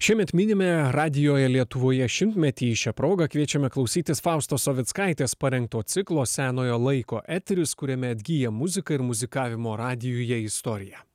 Šiemet minime radijoje Lietuvoje 100-metį. Šią progą kviečiame klausytis Faustos Savickaitės parengto ciklo Senojo laiko eteris, kuriame atgyja muzika ir muzikavimo radijuje istorija.